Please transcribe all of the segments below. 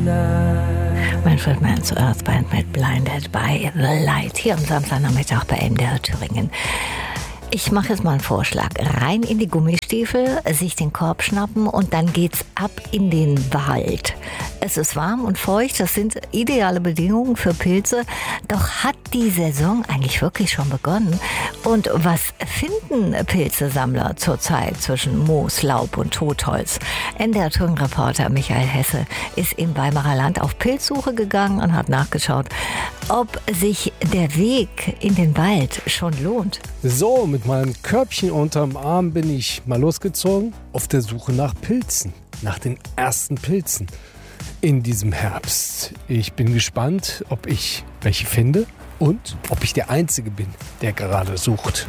Manfred Mann's Earth Band mit Blinded by the Light hier am Samstagnachmittag bei MDR Thüringen. Ich mache jetzt mal einen Vorschlag. Rein in die Gummistiefel, sich den Korb schnappen und dann geht's ab in den Wald. Es ist warm und feucht, das sind ideale Bedingungen für Pilze. Doch hat die Saison eigentlich wirklich schon begonnen? Und was finden Pilzesammler zurzeit zwischen Moos, Laub und Totholz? NDR Thüringen-Reporter Michael Hesse ist im Weimarer Land auf Pilzsuche gegangen und hat nachgeschaut, ob sich der Weg in den Wald schon lohnt. So, mit meinem Körbchen unterm Arm bin ich mal losgezogen auf der Suche nach Pilzen, nach den ersten Pilzen in diesem Herbst. Ich bin gespannt, ob ich welche finde und ob ich der Einzige bin, der gerade sucht.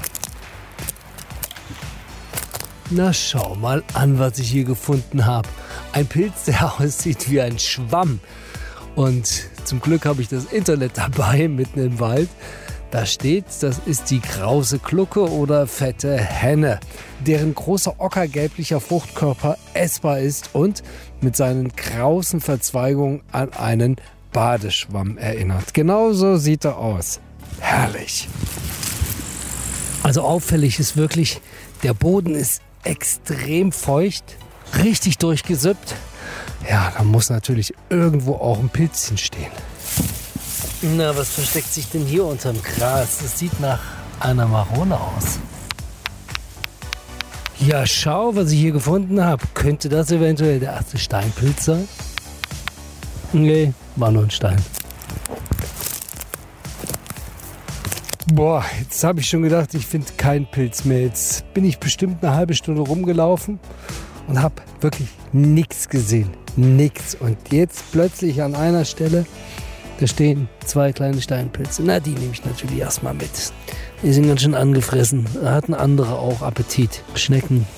Na, schau mal an, was ich hier gefunden habe. Ein Pilz, der aussieht wie ein Schwamm. Und zum Glück habe ich das Internet dabei, mitten im Wald. Da steht, das ist die Krause Glucke oder fette Henne, deren großer ockergelblicher Fruchtkörper essbar ist und mit seinen krausen Verzweigungen an einen Badeschwamm erinnert. Genauso sieht er aus. Herrlich. Also auffällig ist wirklich, der Boden ist extrem feucht, richtig durchgesippt. Ja, da muss natürlich irgendwo auch ein Pilzchen stehen. Na, was versteckt sich denn hier unterm Gras? Das sieht nach einer Marone aus. Ja, schau, was ich hier gefunden habe. Könnte das eventuell der erste Steinpilz sein? Nee, war nur ein Stein. Boah, jetzt habe ich schon gedacht, ich finde keinen Pilz mehr. Jetzt bin ich bestimmt eine halbe Stunde rumgelaufen und habe wirklich nichts gesehen. Nichts. Und jetzt plötzlich an einer Stelle, da stehen 2 kleine Steinpilze. Na, die nehme ich natürlich erstmal mit. Die sind ganz schön angefressen. Da hatten andere auch Appetit. Schnecken.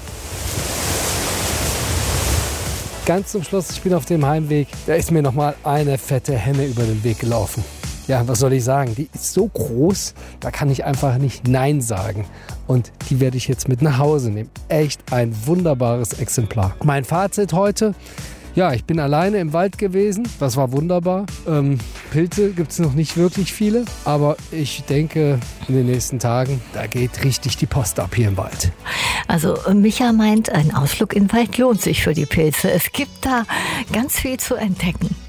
Ganz zum Schluss, ich bin auf dem Heimweg. Da ist mir nochmal eine fette Henne über den Weg gelaufen. Ja, was soll ich sagen? Die ist so groß, da kann ich einfach nicht Nein sagen. Und die werde ich jetzt mit nach Hause nehmen. Echt ein wunderbares Exemplar. Mein Fazit heute: Ja, ich bin alleine im Wald gewesen. Das war wunderbar. Pilze gibt es noch nicht wirklich viele. Aber ich denke, in den nächsten Tagen, da geht richtig die Post ab hier im Wald. Also Micha meint, ein Ausflug in den Wald lohnt sich für die Pilze. Es gibt da ganz viel zu entdecken.